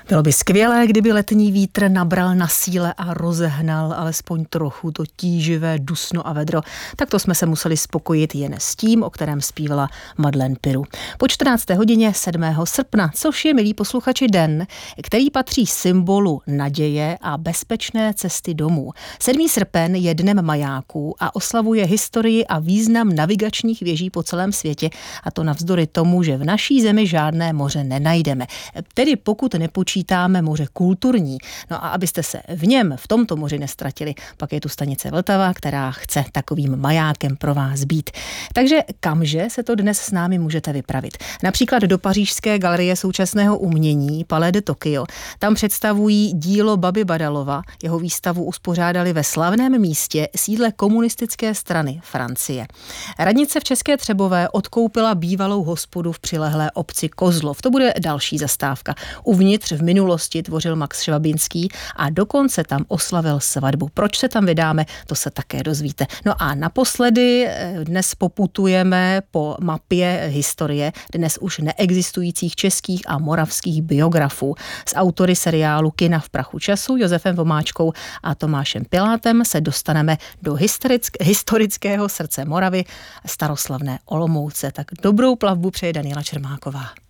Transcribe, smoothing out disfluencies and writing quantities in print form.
Bylo by skvělé, kdyby letní vítr nabral na síle a rozehnal alespoň trochu to tíživé dusno a vedro. Takto jsme se museli spokojit jen s tím, o kterém zpívala Madeleine Peyroux. Po 14. hodině 7. srpna, což je, milí posluchači, den, který patří symbolu naděje a bezpečné cesty domů. 7. srpen je dnem majáků a oslavuje historii a význam navigačních věží po celém světě, a to navzdory tomu, že v naší zemi žádné moře nenajdeme. Tedy pokud nepočítáme moře kulturní. No a abyste se v tomto moři nestratili, pak je tu stanice Vltava, která chce takovým majákem pro vás být. Takže kamže se to dnes s námi můžete vypravit? Například do pařížské galerie současného umění Palais de Tokio. Tam představují dílo Baby Badalova. Jeho výstavu uspořádali ve slavném místě sídle komunistické strany Francie. Radnice v České Třebové odkoupila bývalou hospodu v přilehlé obci Kozlov. To bude další zastávka. Uvnitř v minulosti tvořil Max Švabinský a dokonce tam oslavil svatbu. Proč se tam vydáme, to se také dozvíte. No a naposledy dnes poputujeme po mapě historie dnes už neexistujících českých a moravských biografů. S autory seriálu Kina v prachu času Josefem Vomáčkou a Tomášem Pilátem se dostaneme do historického srdce Moravy, staroslavné Olomouce. Tak dobrou plavbu přeje Daniela Čermáková.